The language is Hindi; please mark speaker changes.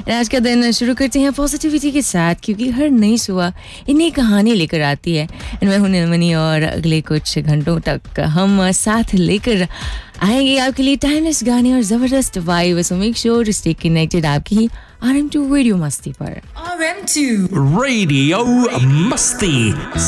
Speaker 1: आज का दिन शुरू करते हैं पॉजिटिविटी के साथ, क्योंकि हर नई सुबह इन्हीं कहानी लेकर आती है। मैं हूं नीलमणि और अगले कुछ घंटों तक हम साथ लेकर आएंगे आपके लिए टाइमलेस गाने और जबरदस्त vibe. So make sure to stay connected आपकी ही RM2 रेडियो मस्ती पर।
Speaker 2: RM2 रेडियो मस्ती।